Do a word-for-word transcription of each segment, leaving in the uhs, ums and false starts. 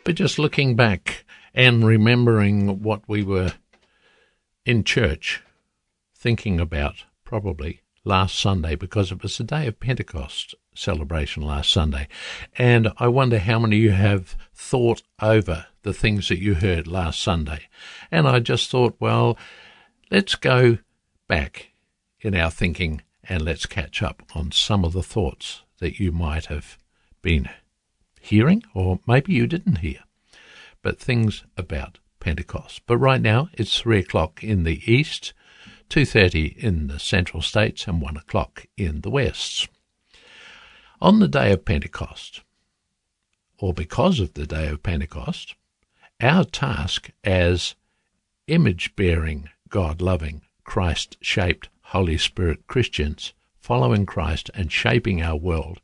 But just looking back and remembering what we were in church thinking about probably last Sunday, because it was the day of Pentecost celebration last Sunday. And I wonder how many of you have thought over the things that you heard last Sunday. And I just thought, well, let's go back in our thinking and let's catch up on some of the thoughts that you might have been hearing, or maybe you didn't hear, but things about Pentecost. But right now it's three o'clock in the east, two thirty in the central states, and one o'clock in the wests. On the day of Pentecost, or because of the day of Pentecost, our task as image-bearing, God-loving, Christ-shaped, Holy Spirit Christians, following Christ and shaping our world,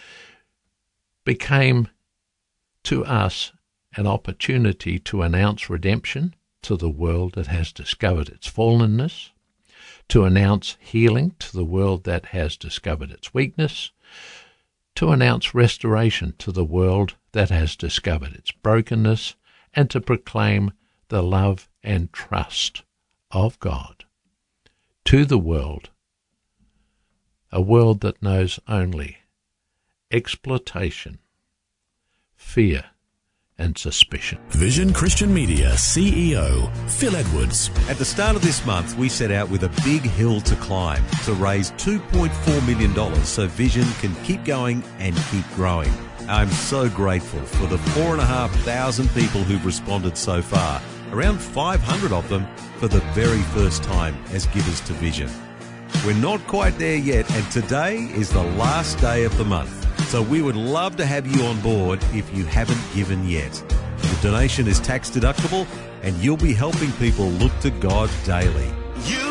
became to us an opportunity to announce redemption to the world that has discovered its fallenness, to announce healing to the world that has discovered its weakness, to announce restoration to the world that has discovered its brokenness, and to proclaim the love and trust of God to the world, a world that knows only exploitation, fear, and suspicion. Vision Christian Media C E O Phil Edwards. At the start of this month, we set out with a big hill to climb to raise two point four million dollars so Vision can keep going and keep growing. I'm so grateful for the four and a half thousand people who've responded so far, around five hundred of them for the very first time as givers to Vision. We're not quite there yet, and today is the last day of the month. So we would love to have you on board if you haven't given yet. The donation is tax deductible, and you'll be helping people look to God daily. You